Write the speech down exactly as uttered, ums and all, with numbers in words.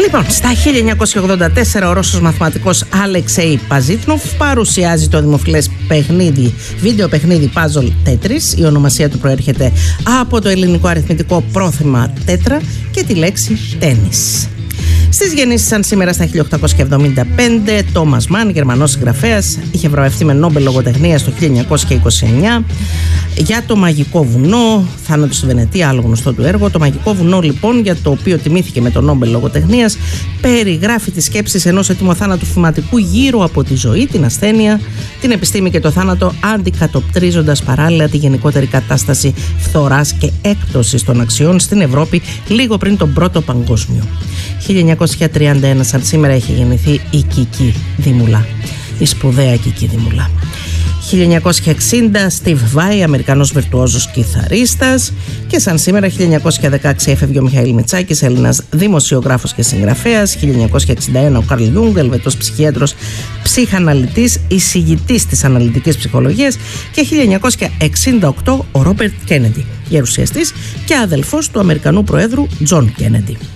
Λοιπόν, στα χίλια εννιακόσια ογδόντα τέσσερα ο Ρώσος μαθηματικός Αλεξέι Παζίτνοφ παρουσιάζει το δημοφιλές παιχνίδι, βίντεο παιχνίδι puzzle Tetris. Η ονομασία του προέρχεται από το ελληνικό αριθμητικό πρόθεμα τέτρα και τη λέξη τένις. Στις γεννήσεις σαν σήμερα στα χίλια οκτακόσια εβδομήντα πέντε, Τόμας Μαν, Γερμανός συγγραφέας, είχε βραβευτεί με Νόμπελ λογοτεχνίας το χίλια εννιακόσια είκοσι εννιά για το Μαγικό Βουνό, θάνατο στη Βενετία, άλλο γνωστό του έργο. Το Μαγικό Βουνό, λοιπόν, για το οποίο τιμήθηκε με το Νόμπελ λογοτεχνίας, περιγράφει τις σκέψεις ενός έτοιμου θάνατου θυματικού γύρω από τη ζωή, την ασθένεια, την επιστήμη και το θάνατο, αντικατοπτρίζοντας παράλληλα τη γενικότερη κατάσταση φθοράς και έκπτωσης των αξιών στην Ευρώπη λίγο πριν τον Πρώτο Παγκόσμιο. χίλια εννιακόσια τριάντα ένα, σαν σήμερα, έχει γεννηθεί η Κική Δήμουλα, η σπουδαία Κική Δήμουλα. χίλια εννιακόσια εξήντα, Steve Vai, Αμερικανός βιρτουόζος κιθαρίστας. Και σαν σήμερα, χίλια εννιακόσια δεκαέξι, έφευγε ο Μιχαήλ Μητσάκης, Έλληνας δημοσιογράφος και συγγραφέας. χίλια εννιακόσια εξήντα ένα, ο Καρλ Γιούγκ, Ελβετός ψυχίατρος, ψυχαναλυτής, εισηγητής της αναλυτικής ψυχολογίας. Και χίλια εννιακόσια εξήντα οκτώ, ο Ρόμπερτ Κέννεντι, γερουσιαστής και αδελφός του Αμερικανού Προέδρου Τζον Κέννεντι.